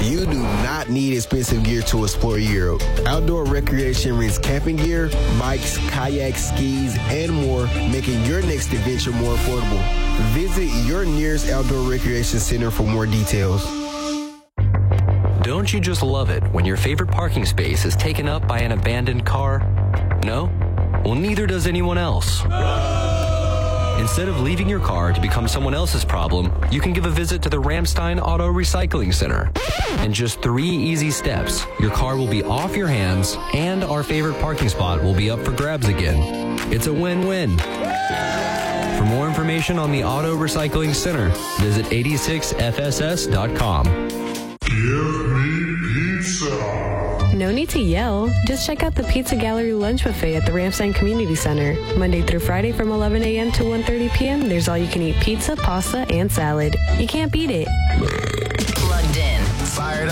You do not need expensive gear to explore Europe. Outdoor Recreation rents camping gear, bikes, kayaks, skis, and more, making your next adventure more affordable. Visit your nearest Outdoor Recreation Center for more details. Don't you just love it when your favorite parking space is taken up by an abandoned car? No? Well, neither does anyone else. Instead of leaving your car to become someone else's problem, you can give a visit to the Ramstein Auto Recycling Center. In just 3 easy steps, your car will be off your hands and our favorite parking spot will be up for grabs again. It's a win-win. For more information on the Auto Recycling Center, visit 86fss.com. Give me pizza. No need to yell. Just check out the Pizza Gallery Lunch Buffet at the Ramstein Community Center. Monday through Friday from 11 a.m. to 1:30 p.m., there's all-you-can-eat pizza, pasta, and salad. You can't beat it.